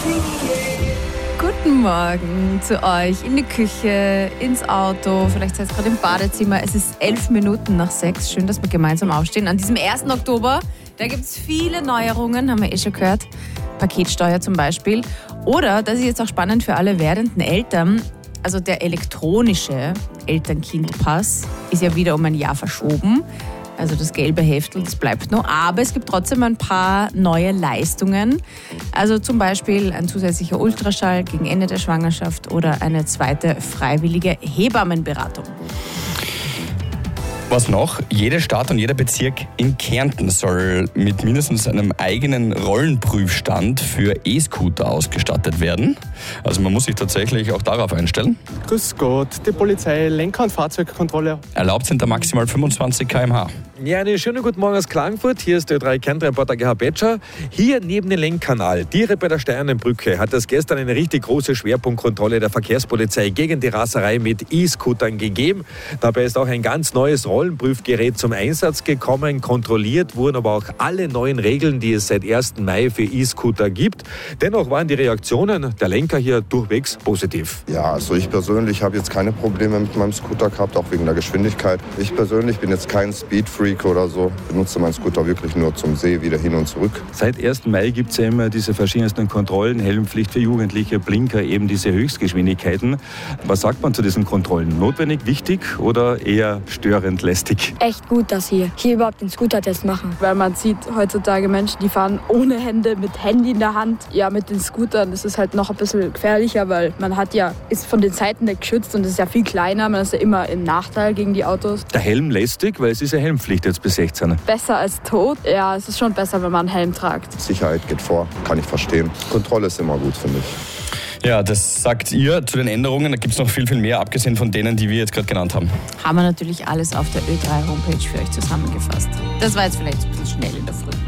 Guten Morgen zu euch in die Küche, ins Auto, vielleicht seid ihr gerade im Badezimmer. Es ist 6:11. Schön, dass wir gemeinsam aufstehen. An diesem 1. Oktober, da gibt es viele Neuerungen, haben wir schon gehört. Paketsteuer zum Beispiel. Oder, das ist jetzt auch spannend für alle werdenden Eltern, also der elektronische Eltern-Kind-Pass ist ja wieder um ein Jahr verschoben. Also das gelbe Heftel, das bleibt noch. Aber es gibt trotzdem ein paar neue Leistungen. Also zum Beispiel ein zusätzlicher Ultraschall gegen Ende der Schwangerschaft oder eine zweite freiwillige Hebammenberatung. Was noch? Jede Stadt und jeder Bezirk in Kärnten soll mit mindestens einem eigenen Rollenprüfstand für E-Scooter ausgestattet werden. Also man muss sich tatsächlich auch darauf einstellen. Grüß Gott, die Polizei, Lenker- und Fahrzeugkontrolle. Erlaubt sind da maximal 25 km/h. Ja, einen schönen guten Morgen aus Klagenfurt. Hier ist der Ö3-Kärnten-Reporter Gerhard Betscher. Hier neben dem Lenkkanal, direkt bei der Steinernen Brücke, hat es gestern eine richtig große Schwerpunktkontrolle der Verkehrspolizei gegen die Raserei mit E-Scootern gegeben. Dabei ist auch ein ganz neues Rollenprüfgerät zum Einsatz gekommen. Kontrolliert wurden aber auch alle neuen Regeln, die es seit 1. Mai für E-Scooter gibt. Dennoch waren die Reaktionen der Lenker hier durchwegs positiv. Ja, also ich persönlich habe jetzt keine Probleme mit meinem Scooter gehabt, auch wegen der Geschwindigkeit. Ich persönlich bin jetzt kein Speedfreak oder so, benutze meinen Scooter wirklich nur zum See, wieder hin und zurück. Seit 1. Mai gibt es ja immer diese verschiedensten Kontrollen, Helmpflicht für Jugendliche, Blinker, eben diese Höchstgeschwindigkeiten. Was sagt man zu diesen Kontrollen? Notwendig, wichtig oder eher störend, lästig? Echt gut, dass sie hier überhaupt den Scooter-Test machen. Weil man sieht heutzutage Menschen, die fahren ohne Hände, mit Handy in der Hand. Ja, mit den Scootern ist es halt noch ein bisschen gefährlicher, weil man ist von den Seiten nicht geschützt und ist ja viel kleiner. Man ist ja immer im Nachteil gegen die Autos. Der Helm lästig, weil es ist ja Helmpflicht jetzt bis 16. Besser als tot? Ja, es ist schon besser, wenn man einen Helm tragt. Sicherheit geht vor, kann ich verstehen. Kontrolle ist immer gut, finde ich. Ja, das sagt ihr zu den Änderungen. Da gibt es noch viel, viel mehr, abgesehen von denen, die wir jetzt gerade genannt haben. Haben wir natürlich alles auf der Ö3-Homepage für euch zusammengefasst. Das war jetzt vielleicht ein bisschen schnell in der Früh.